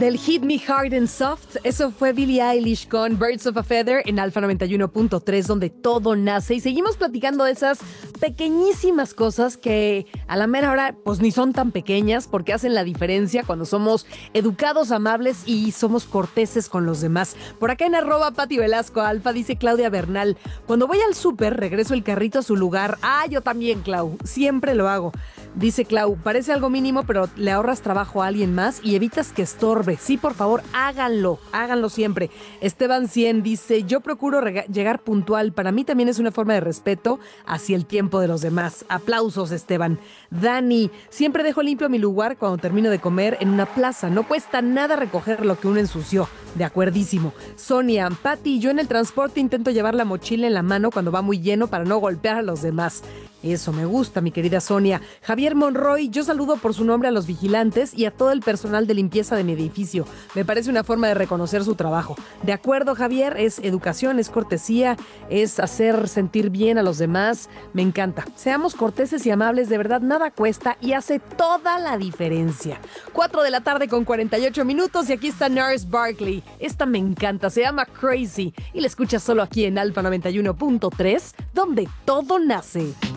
Del Hit Me Hard and Soft, eso fue Billie Eilish con Birds of a Feather en Alfa 91.3, donde todo nace. Y seguimos platicando de esas pequeñísimas cosas que a la mera hora pues ni son tan pequeñas, porque hacen la diferencia cuando somos educados, amables y somos corteses con los demás. Por acá en @PatiVelascoAlfa dice Claudia Bernal: cuando voy al súper regreso el carrito a su lugar. Ah, yo también, Clau, siempre lo hago. Dice Clau, parece algo mínimo, pero le ahorras trabajo a alguien más y evitas que estorbe. Sí, por favor, háganlo siempre. Esteban 100 dice, yo procuro llegar puntual. Para mí también es una forma de respeto hacia el tiempo de los demás. Aplausos, Esteban. Dani, siempre dejo limpio mi lugar cuando termino de comer en una plaza. No cuesta nada recoger lo que uno ensució. De acuerdísimo. Sonia, Pati, yo en el transporte intento llevar la mochila en la mano cuando va muy lleno para no golpear a los demás. Eso me gusta, mi querida Sonia. Javier Monroy, yo saludo por su nombre a los vigilantes y a todo el personal de limpieza de mi edificio. Me parece una forma de reconocer su trabajo. De acuerdo, Javier, es educación, es cortesía, es hacer sentir bien a los demás. Me encanta. Seamos corteses y amables, de verdad nada cuesta y hace toda la diferencia. 4 de la tarde con 48 minutos y aquí está Nurse Barkley. Esta me encanta, se llama Crazy y la escuchas solo aquí en Alfa 91.3, donde todo nace.